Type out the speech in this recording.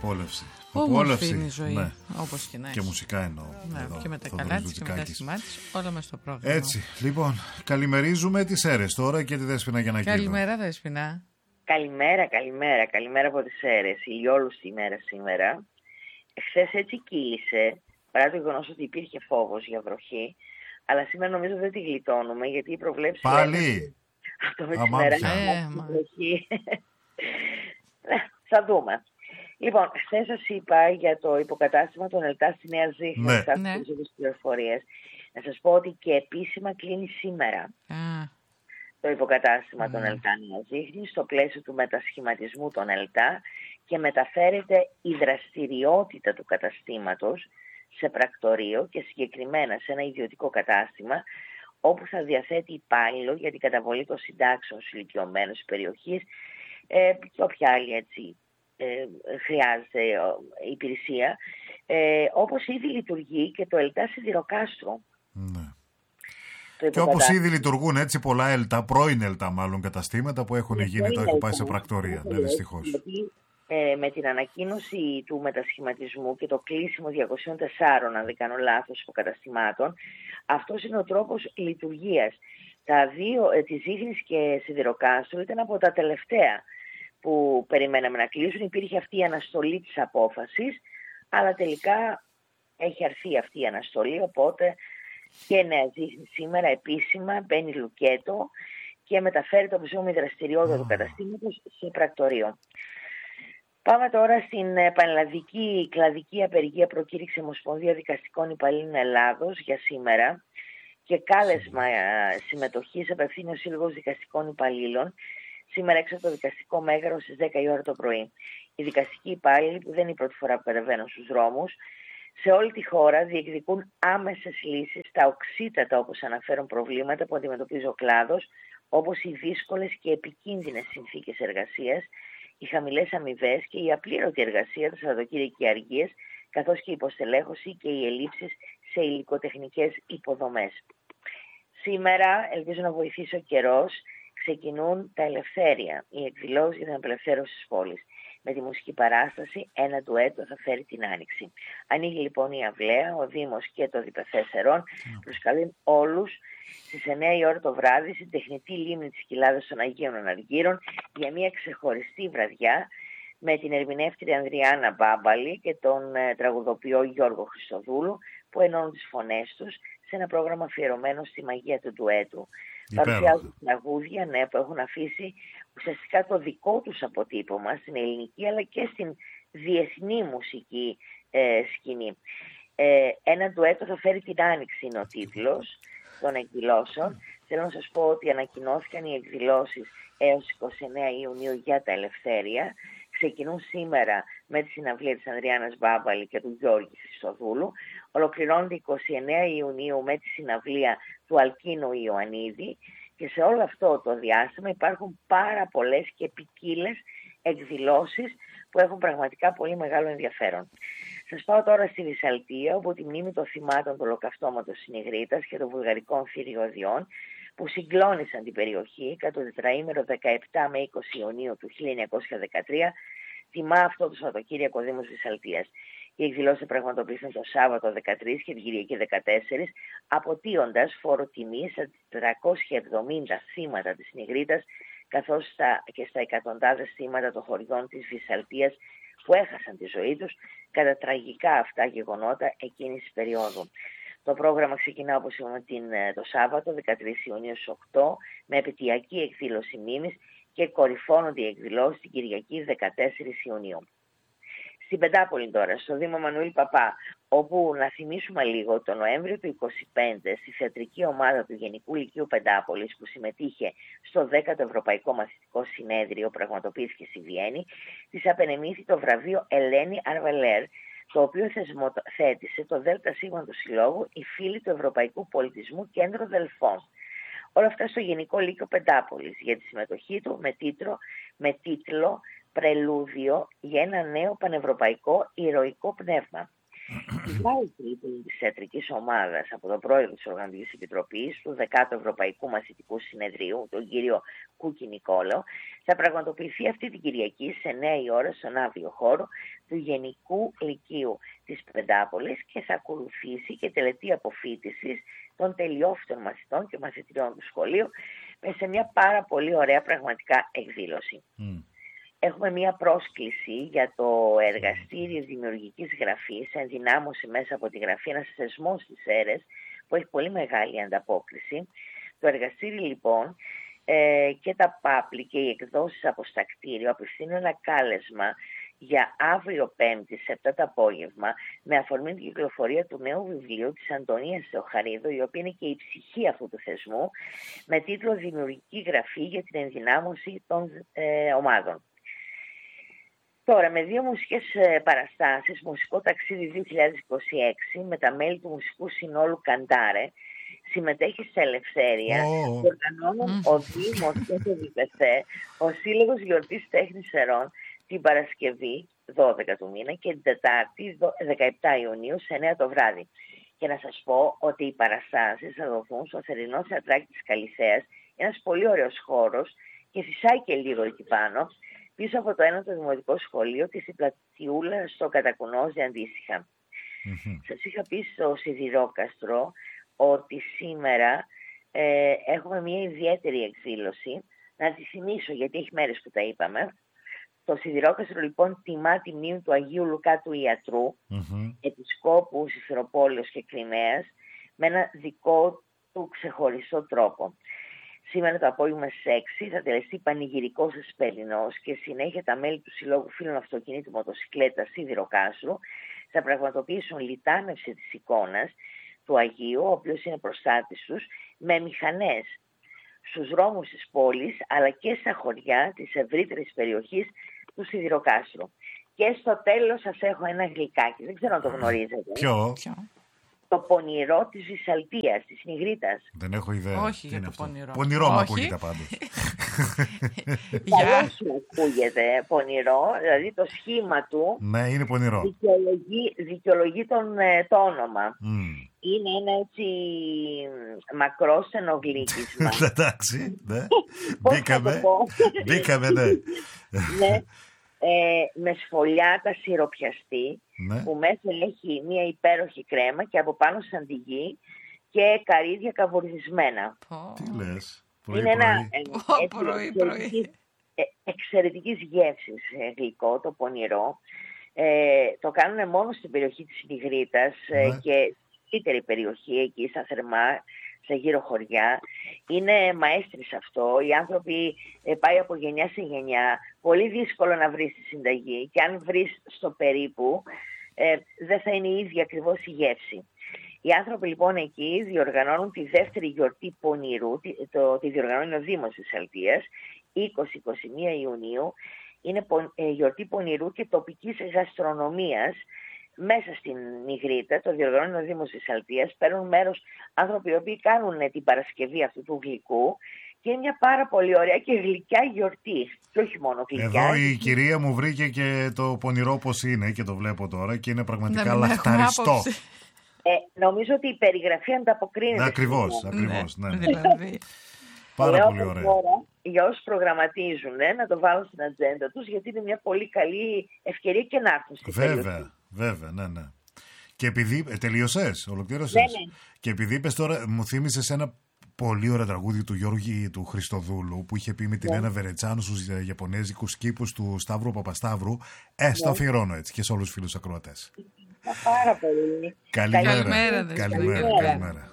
απόλαυση. Όμορφη είναι η ζωή, ναι. όπως και να έχει. Και μουσικά εννοώ. Ναι, εδώ, και με τα καλά της και με τα σημά της, όλα μες στο πρόγραμμα. Έτσι, λοιπόν, καλημερίζουμε τις Σέρρες τώρα και τη Δέσποινα Γιαννακίδου. Καλημέρα, Δέσποινα. Καλημέρα από τις Σέρρες. Ηλιόλουστη ημέρα σήμερα. Χθες έτσι κύλησε, παρά το γεγονός ότι υπήρχε φόβος για βροχή, αλλά σήμερα νομίζω δεν τη γλιτώνουμε, γιατί η προβλέψη... Πάλι! Αυτό με τις ημέρες βροχή. Θα δούμε. Λοιπόν, χθες σας είπα για το υποκατάστημα των ΕΛΤΑ στη Νέα Ζήχνη, τις πληροφορίες. Να σας πω ότι και επίσημα κλείνει σήμερα το υποκατάστημα των ΕΛΤΑ Νέα Ζήχνη στο πλαίσιο του μετασχηματισμού των ΕΛΤΑ και μεταφέρεται η δραστηριότητα του καταστήματος σε πρακτορείο και συγκεκριμένα σε ένα ιδιωτικό κατάστημα όπου θα διαθέτει υπάλληλο για την καταβολή των συντάξεων στους ηλικιωμένους της περιοχής και όποια άλλη έτσι χρειάζεται υπηρεσία, όπως ήδη λειτουργεί και το ΕΛΤΑ Σιδηροκάστρο. Ναι. Και όπως ήδη λειτουργούν έτσι πολλά ΕΛΤΑ, πρώην ΕΛΤΑ μάλλον καταστήματα που έχουν γίνει, έχουν πάει σε πρακτορία. Ναι, δυστυχώς. Γιατί με την ανακοίνωση του μετασχηματισμού και το κλείσιμο 204, αν δεν κάνω λάθος, υποκαταστημάτων, αυτός είναι ο τρόπος λειτουργίας. Τα δύο, της Ζήχνης και Σιδηροκάστρο, ήταν από τα τελευταία που περιμέναμε να κλείσουν. Υπήρχε αυτή η αναστολή της απόφασης, αλλά τελικά έχει αρθεί αυτή η αναστολή, οπότε και Νέα Ζήχνη σήμερα επίσημα μπαίνει λουκέτο και μεταφέρει το ψωμί δραστηριότητα του καταστήματος σε πρακτορείο. Πάμε τώρα στην πανελλαδική κλαδική απεργία προκήρυξε Ομοσπονδία Δικαστικών Υπαλλήλων Ελλάδος για σήμερα και κάλεσμα συμμετοχής απευθύνει ο Σύλλογος Δικαστικών Υπαλλήλων σήμερα έξω από το δικαστικό μέγαρο στις 10 η ώρα το πρωί. Οι δικαστικοί υπάλληλοι, που δεν είναι η πρώτη φορά που κατεβαίνουν στους δρόμους, σε όλη τη χώρα διεκδικούν άμεσες λύσεις στα οξύτατα, όπως αναφέρουν, προβλήματα που αντιμετωπίζει ο κλάδος, όπως οι δύσκολες και επικίνδυνες συνθήκες εργασίας, οι χαμηλές αμοιβές και η απλήρωτη εργασία, τα σαββατοκύριακα αργίες, καθώς και η υποστελέχωση και οι ελλείψεις σε υλικοτεχνικές υποδομές. Σήμερα, ελπίζω να βοηθήσει ο καιρός, ξεκινούν τα Ελευθέρια, οι εκδηλώσεις για την απελευθέρωση της πόλης. Με τη μουσική παράσταση ένα ντουέτο θα φέρει την άνοιξη. Ανοίγει λοιπόν η αυλαία, ο Δήμος και το ΔΠΘ Σερών προσκαλούν όλους στις 9 η ώρα το βράδυ στην τεχνητή λίμνη της Κοιλάδας των Αγίων Αναργύρων για μια ξεχωριστή βραδιά με την ερμηνεύτρια Ανδριάννα Μπάμπαλη και τον τραγουδοποιό Γιώργο Χριστοδούλου που ενώνουν τις φωνές τους σε ένα πρόγραμμα αφιερωμένο στη μαγεία του ντουέτου. Παρουσιάζουν τραγούδια που έχουν αφήσει ουσιαστικά το δικό τους αποτύπωμα στην ελληνική αλλά και στην διεθνή μουσική σκηνή. Ένα ντουέτο θα φέρει την άνοιξη είναι ο τίτλος των εκδηλώσεων. Θέλω να σας πω ότι ανακοινώθηκαν οι εκδηλώσεις έως 29 Ιουνίου για τα Ελευθέρια. Ξεκινούν σήμερα με τη συναυλία της Ανδριάννας Μπάμπαλη και του Γιώργη Χριστοδούλου. Ολοκληρώνεται 29 Ιουνίου με τη συναυλία του Αλκίνου Ιωαννίδη και σε όλο αυτό το διάστημα υπάρχουν πάρα πολλές και ποικίλες εκδηλώσεις που έχουν πραγματικά πολύ μεγάλο ενδιαφέρον. Σας πάω τώρα στη Βυσσαλτία, όπου τη μνήμη των θυμάτων του ολοκαυτώματος Συνηγρίτας και των βουλγαρικών θηριωδιών που συγκλώνησαν την περιοχή κατά το τετραήμερο 17 με 20 Ιουνίου του 1913, τιμά αυτό το Σαββατοκύριακο ο Δήμος Βυσσαλτίας. Οι εκδηλώσεις θα πραγματοποιηθούν το Σάββατο 13 και την Κυριακή 14, αποτείοντας φόρο τιμή στα 470 θύματα της Συνηγρίτας, καθώς και στα εκατοντάδες θύματα των χωριών της Βυσσαλτίας που έχασαν τη ζωή τους κατά τραγικά αυτά γεγονότα εκείνης της περίοδου. Το πρόγραμμα ξεκινά, όπως είπαμε, το Σάββατο 13 Ιουνίου στις 8 με επαιτειακή εκδήλωση μνήμης και κορυφώνονται οι εκδηλώσεις την Κυριακή 14 Ιουνίου. Στην Πεντάπολη τώρα, στο Δήμο Μανουήλ Παπά, όπου να θυμίσουμε λίγο το Νοέμβριο του 25 στη θεατρική ομάδα του Γενικού Λυκείου Πεντάπολης που συμμετείχε στο 10ο Ευρωπαϊκό Μαθητικό Συνέδριο, πραγματοποιήθηκε στη Βιέννη, της απενεμήθη το βραβείο Ελένη Αρβελέρ, το οποίο θεσμοθέτησε το ΔΣ του Συλλόγου οι Φίλοι του Ευρωπαϊκού Πολιτισμού Κέντρο Δελφών. Όλα αυτά στο Γενικό Λύκειο Πεντάπολης για τη συμμετοχή του με τίτλο «Πρελούδιο για ένα νέο πανευρωπαϊκό ηρωικό πνεύμα». Η βάλτρη λοιπόν της ιατρικής ομάδας από τον πρόεδρο της Οργανωτικής Επιτροπής του 10ου Ευρωπαϊκού Μαθητικού Συνεδρίου, τον κύριο Κούκη Νικόλαο, θα πραγματοποιηθεί αυτή την Κυριακή σε 9 η ώρα στον άβριο χώρο του Γενικού Λυκείου της Πεντάπολης και θα ακολουθήσει και τελετή αποφοίτησης των τελειόφυτων μαθητών και μαθητριών του σχολείου σε μια πάρα πολύ ωραία πραγματικά εκδήλωση. Έχουμε μία πρόσκληση για το εργαστήριο δημιουργικής γραφής, ενδυνάμωση μέσα από τη γραφή, ένας θεσμός στις αίρες που έχει πολύ μεγάλη ανταπόκριση. Το εργαστήριο λοιπόν και τα πάπλη και οι εκδόσεις από στα κτίριο απευθύνουν ένα κάλεσμα για αύριο Πέμπτη σε 7 το απόγευμα με αφορμή την κυκλοφορία του νέου βιβλίου της Αντωνίας Θεοχαρίδου, η οποία είναι και η ψυχή αυτού του θεσμού, με τίτλο «Δημιουργική γραφή για την ενδυνάμωση των ομάδων». Τώρα, με 2 μουσικές παραστάσεις, μουσικό ταξίδι 2026 με τα μέλη του Μουσικού Συνόλου Καντάρε, συμμετέχει σε Ελευθέρια, οργανώνουν ο Δήμος και το ΔΠΘ, ο Σύλλογος Γιορτής Τέχνης Σερών, την Παρασκευή 12 του μήνα και την Τετάρτη 17 Ιουνίου σε 9 το βράδυ. Και να σας πω ότι οι παραστάσεις θα δοθούν στο θερινό θεατράκι της Καλυθέας, ένας πολύ ωραίος χώρος και φυσάει και λίγο εκεί πάνω, πίσω από το 1ο Δημοτικό Σχολείο και στην πλατιούλα στο Κατακουνόζι αντίστοιχα. Σας είχα πει στο Σιδηρόκαστρο ότι σήμερα έχουμε μια ιδιαίτερη εκδήλωση. Να τη θυμίσω γιατί έχει μέρες που τα είπαμε. Το Σιδηρόκαστρο λοιπόν τιμά τη μνήμη του Αγίου Λουκά του Ιατρού, επισκόπου Συμφεροπόλεως και Κριμαίας, με ένα δικό του ξεχωριστό τρόπο. Σήμερα το απόγευμα στις 6 θα τελεστεί πανηγυρικός Εσπερινός και συνέχεια τα μέλη του Συλλόγου Φίλων Αυτοκινήτου Μοτοσυκλέτας Σιδηροκάστρου θα πραγματοποιήσουν λιτάνευση της εικόνας του Αγίου, ο οποίος είναι προστάτης τους, με μηχανές στους δρόμους της πόλης αλλά και στα χωριά της ευρύτερης περιοχής του Σιδηροκάστρου. Και στο τέλος σας έχω ένα γλυκάκι, δεν ξέρω αν το γνωρίζετε. Ποιο? Το πονηρό της Βυσσαλτίας, της Νιγρίτας. Δεν έχω ιδέα. Όχι για το πονηρό. Πονηρό μου ακούγεται πάντως. Καλώς μου ακούγεται πονηρό, δηλαδή το σχήμα του. Ναι, είναι πονηρό. Δικαιολογεί το όνομα. Είναι ένα έτσι μακρό στενογλύκισμα. Εντάξει, ναι. Μπήκαμε, ναι. Ναι. Με σφολιάτα σιροπιαστή, που μέσα έχει μια υπέροχη κρέμα και από πάνω σαν τη γη και καρύδια καβουρδισμένα. Τι λες, είναι ένα εξαιρετικής γεύσης γλυκό, το πονηρό. Το κάνουν μόνο στην περιοχή της Νιγρίτας και στην περιοχή εκεί στα Θερμά, σε γύρω χωριά. Είναι μαέστρης αυτό. Οι άνθρωποι πάει από γενιά σε γενιά. Πολύ δύσκολο να βρεις τη συνταγή και αν βρεις στο περίπου δεν θα είναι η ίδια ακριβώς η γεύση. Οι άνθρωποι λοιπόν εκεί διοργανώνουν τη δεύτερη γιορτή πονηρού, τη διοργανώνει ο Δήμος της Αλτίας, 20-21 Ιουνίου. Είναι γιορτή πονηρού και τοπικής γαστρονομίας. Μέσα στην Νιγρίτα, το διοργανώνει ο Δήμος της Αλτίας, παίρνουν μέρος άνθρωποι οι οποίοι κάνουν την Παρασκευή αυτού του γλυκού και είναι μια πάρα πολύ ωραία και γλυκιά γιορτή. Και όχι μόνο γλυκιά. Εδώ η κυρία μου βρήκε και το πονηρό πώς είναι και το βλέπω τώρα και είναι πραγματικά λαχταριστό. Νομίζω ότι η περιγραφή ανταποκρίνεται. Ακριβώς, ναι. Δηλαδή. Πάρα πολύ ωραία. Για όσους προγραμματίζουν να το βάλουν στην ατζέντα τους, γιατί είναι μια πολύ καλή ευκαιρία και να έρθουν στην περιοχή. Βέβαια, ναι. Και επειδή τελείωσες, ολοκλήρωσες. Ναι. Και επειδή είπες τώρα, μου θύμισες ένα πολύ ωραίο τραγούδι του Γιώργη του Χριστοδούλου που είχε πει με την Ένα Βερετσάνου στους Ιαπωνέζικους κήπους του Σταύρου Παπασταύρου. Στο αφιερώνω έτσι και σε όλους τους φίλους ακροατές. Πάρα πολύ. Καλημέρα. Καλημέρα.